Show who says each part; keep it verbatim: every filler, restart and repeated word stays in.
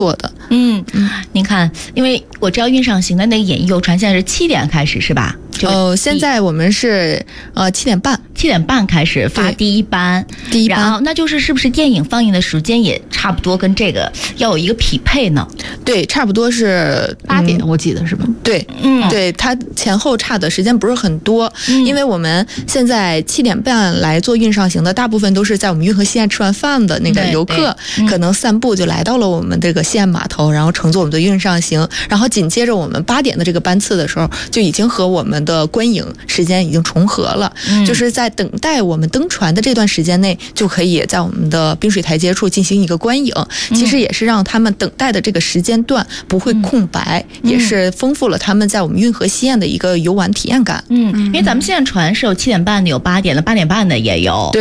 Speaker 1: 做的。
Speaker 2: 嗯嗯，您看，因为我知道运上行的那个演艺游船现在是七点开始是吧？
Speaker 1: 哦，现在我们是呃七点半，
Speaker 2: 七点半开始发第一班，
Speaker 1: 第一班，
Speaker 2: 然后那就是是不是电影放映的时间也差不多跟这个要有一个匹配呢？
Speaker 1: 对，差不多是
Speaker 2: 八点，嗯、我记得是吧？
Speaker 1: 对，嗯，对，它前后差的时间不是很多，
Speaker 2: 嗯、
Speaker 1: 因为我们现在七点半来做运上行的，大部分都是在我们运河西岸吃完饭的那个游客，
Speaker 2: 嗯、
Speaker 1: 可能散步就来到了我们这个西岸码头，然后乘坐我们的运上行，然后紧接着我们八点的这个班次的时候，就已经和我们的观影时间已经重合了，嗯、就是在等待我们登船的这段时间内，就可以在我们的滨水台阶处进行一个观影，嗯、其实也是让他们等待的这个时间段不会空白，嗯、也是丰富了他们在我们运河西岸的一个游玩体验感。
Speaker 2: 嗯，因为咱们现在船是有七点半的，有八点的，八点半的也有。对。